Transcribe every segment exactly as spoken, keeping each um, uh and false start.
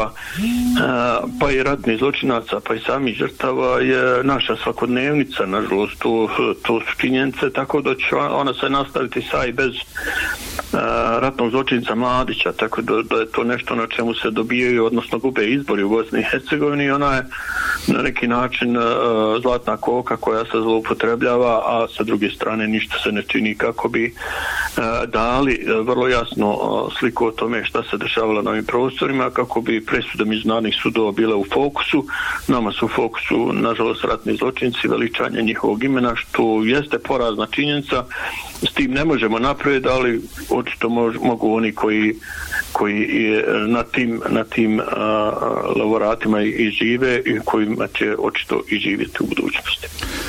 žrtava, pa i ratnih zločinaca, pa i samih žrtava je naša svakodnevnica, nažalost, to, to su činjenice, tako da će ona se nastaviti sa i bez ratnog zločinca Mladića, tako da, da je to nešto na čemu se dobijaju, odnosno gube izbori u Bosni i Hercegovini. Ona je na neki način zlatna koka koja se zloupotrebljava, a sa druge strane ništa se ne čini kako bi dali vrlo jasno sliku o tome šta se dešavalo na ovim prostorima, kako bi presude međunarodnih sudova bile u fokusu. Nama su u fokusu, nažalost, ratni zločinci, veličanje njihovog imena, što jeste porazna činjenica. S tim ne možemo napred, ali očito mož, mogu oni koji, koji na tim, na tim uh, laboratima i, i žive i kojima će očito i živjeti u budućnosti.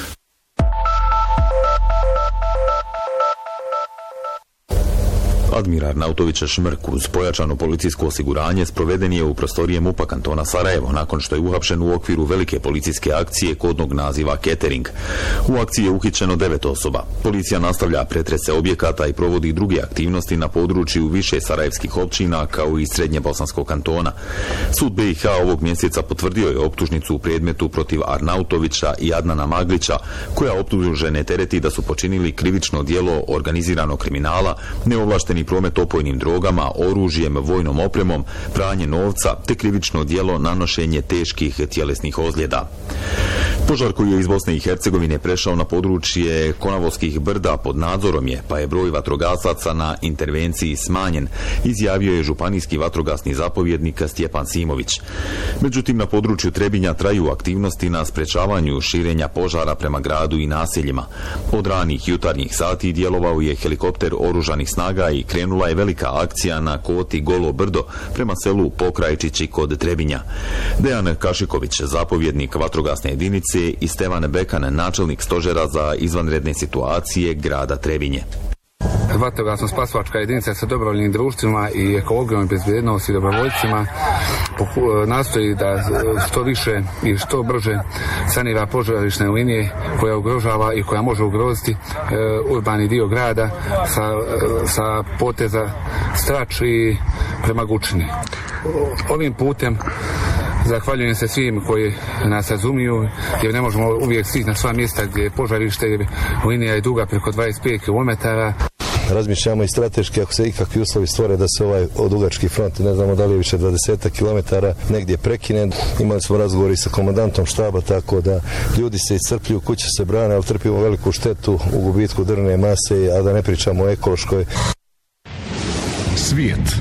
Admiral Nautovića Šmrk uz pojačano policijsko osiguranje sproveden je u prostorije MUP-a kantona Sarajevo nakon što je uhapšen u okviru velike policijske akcije kodnog naziva Catering. U akciji je uhićeno devet osoba. Policija nastavlja pretrese objekata i provodi druge aktivnosti na području više sarajevskih općina kao i srednje bosanskog kantona. Sud B i H ovog mjeseca potvrdio je optužnicu u predmetu protiv Arnautovića i Adnana Maglića, koja optužene tereti da su počinili krivično djelo organiziranog kriminala, neovlašteni promet opojnim drogama, oružjem, vojnom opremom, pranje novca te krivično djelo nanošenje teških tjelesnih ozljeda. Požar koji je iz Bosne i Hercegovine prešao na područje Konavovskih brda pod nadzorom je, pa je broj vatrogasaca na intervenciji smanjen, izjavio je županijski vatrogasni zapovjednik Stjepan Simović. Međutim, na području Trebinja traju aktivnosti na sprečavanju širenja požara prema gradu i naseljima. Od ranih jutarnjih sati djelovao je helikopter oružanih snaga i krenula je velika akcija na koti Golo brdo prema selu Pokrajčići kod Trebinja. Dejan Kašiković, zapovjednik vatrogasne jedinice, i Stevan Bekan, načelnik stožera za izvanredne situacije grada Trebinje. Vatrogasno-spasilačka jedinica sa dobrovoljnim društvima i ekologijom i bezbjednosti i dobrovoljcima nastoji da što više i što brže sanira požarišne linije koja ugrožava i koja može ugroziti e, urbani dio grada sa, sa poteza Strač i prema Gučini. Ovim putem zahvaljujem se svim koji nas razumiju, jer ne možemo uvijek stići na sva mjesta gdje je požarište, linija je duga preko dvadeset pet kilometara. Razmišljamo i strateški, ako se ikakvi uslovi stvore da se ovaj odugački front, ne znamo da li je više dvadeset kilometara, negdje prekine. Imali smo razgovori sa komandantom štaba, tako da ljudi se iscrpljuju, kuće se brane, ali trpimo veliku štetu u gubitku drvne mase, a da ne pričamo o ekološkoj. Svijet.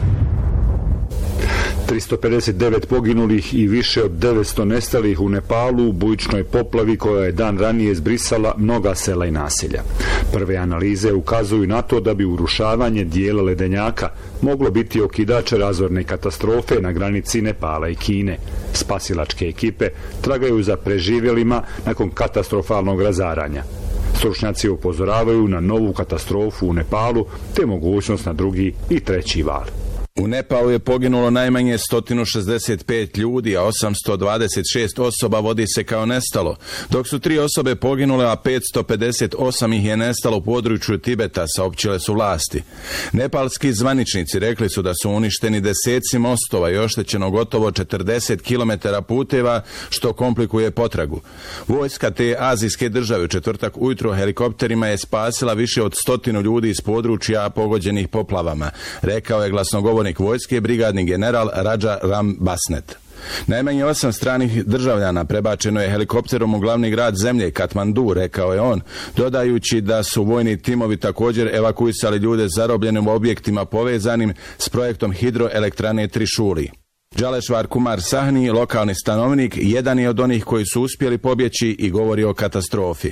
tristo pedeset devet poginulih i više od devetsto nestalih u Nepalu u bujičnoj poplavi koja je dan ranije zbrisala mnoga sela i naselja. Prve analize ukazuju na to da bi urušavanje dijela ledenjaka moglo biti okidač razorne katastrofe na granici Nepala i Kine. Spasilačke ekipe tragaju za preživjelima nakon katastrofalnog razaranja. Stručnjaci upozoravaju na novu katastrofu u Nepalu te mogućnost na drugi i treći val. U Nepalu je poginulo najmanje sto šezdeset pet ljudi, a osamsto dvadeset šest osoba vodi se kao nestalo, dok su tri osobe poginule, a petsto pedeset osam ih je nestalo u području Tibeta, saopćile su vlasti. Nepalski zvaničnici rekli su da su uništeni deseci mostova i oštećeno gotovo četrdeset kilometara puteva, što komplikuje potragu. Vojska te azijske države u četvrtak ujutro helikopterima je spasila više od stotinu ljudi iz područja pogođenih poplavama, rekao je glasnogovornik vojske brigadni general Raja Ram Basnet. Najmanje osam stranih državljana prebačeno je helikopterom u glavni grad zemlje, Katmandu, rekao je on, dodajući da su vojni timovi također evakuisali ljude zarobljene u objektima povezanim s projektom hidroelektrane Trišuli. Džalešvar Kumar Sahni, lokalni stanovnik, jedan je od onih koji su uspjeli pobjeći i govori o katastrofi.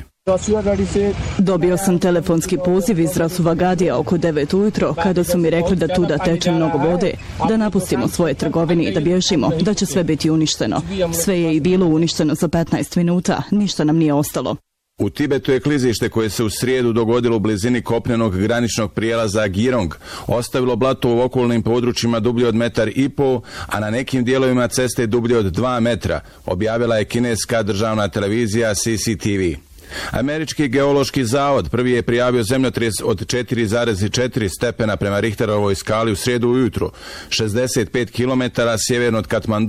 Dobio sam telefonski poziv iz Rasuvagadija oko devet ujutro, kada su mi rekli da tu da teče mnogo vode, da napustimo svoje trgovine i da bježimo, da će sve biti uništeno. Sve je i bilo uništeno za petnaest minuta, ništa nam nije ostalo. U Tibetu je klizište koje se u srijedu dogodilo u blizini kopnenog graničnog prijelaza Girong ostavilo blato u okolnim područjima dublje od metar i pol, a na nekim dijelovima ceste dublje od dva metra, objavila je kineska državna televizija C C T V. Američki geološki zavod prvi je prijavio zemljotres od četiri zarez četiri stepena prema Richterovoj skali u srijedu ujutro, šezdeset pet kilometara sjeverno od Katmandu.